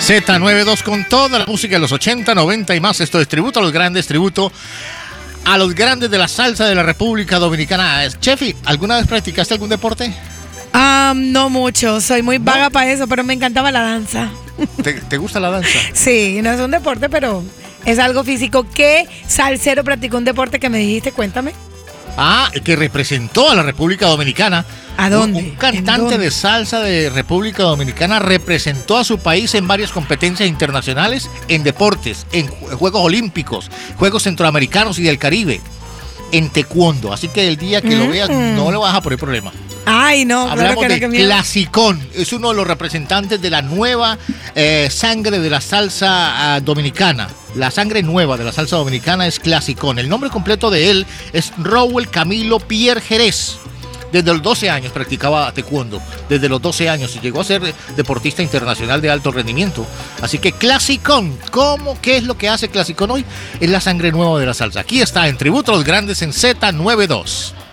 Z92 con toda la música de los 80, 90 y más. Esto es tributo a los grandes, tributo a los grandes de la salsa de la República Dominicana. Chefi, ¿alguna vez practicaste algún deporte? No mucho, soy muy vaga para eso, pero me encantaba la danza. ¿Te gusta la danza? Sí, no es un deporte, pero es algo físico. ¿Qué salsero practicó un deporte que me dijiste? Cuéntame. Que representó a la República Dominicana. ¿A dónde? Un cantante de salsa de República Dominicana representó a su país en varias competencias internacionales en deportes, en Juegos Olímpicos, Juegos Centroamericanos y del Caribe, en taekwondo. Así que el día que lo veas no le vas a poner problema. Ay, no, hablamos claro que de Clasicón. Es uno de los representantes de la nueva sangre de la salsa dominicana. La sangre nueva de la salsa dominicana es Clasicón. El nombre completo de él es Rowell Camilo Pierre Jerez. Desde los 12 años practicaba taekwondo. Desde los 12 años y llegó a ser deportista internacional de alto rendimiento. Así que Clasicón, ¿qué es lo que hace Clasicón hoy? Es la sangre nueva de la salsa. Aquí está en tributo a los grandes en Z92.